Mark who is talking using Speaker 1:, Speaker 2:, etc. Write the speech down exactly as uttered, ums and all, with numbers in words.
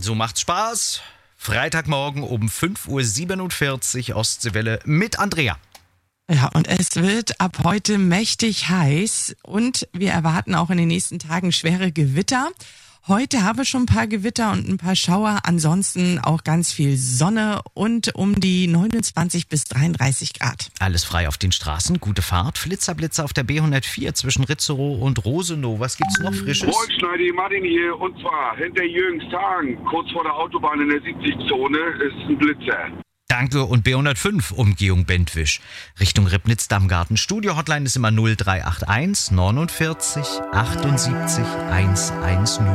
Speaker 1: So macht's Spaß. Freitagmorgen um fünf Uhr siebenundvierzig Ostseewelle mit Andrea.
Speaker 2: Ja, und es wird ab heute mächtig heiß und wir erwarten auch in den nächsten Tagen schwere Gewitter. Heute haben wir schon ein paar Gewitter und ein paar Schauer, ansonsten auch ganz viel Sonne und um die neunundzwanzig bis dreiunddreißig Grad.
Speaker 1: Alles frei auf den Straßen, gute Fahrt, Flitzerblitzer auf der B hundertvier zwischen Ritzerow und Rosenow. Was gibt's noch Frisches?
Speaker 3: Moin, Schneidi, Martin hier. Und zwar hinter Jürgenshagen, kurz vor der Autobahn in der siebzig-Zone, ist ein Blitzer.
Speaker 1: Danke und B hundertfünf, Umgehung Bentwisch. Richtung Ribnitz-Dammgarten. Studio-Hotline ist immer null drei acht eins neunundvierzig achtundsiebzig hundertzehn.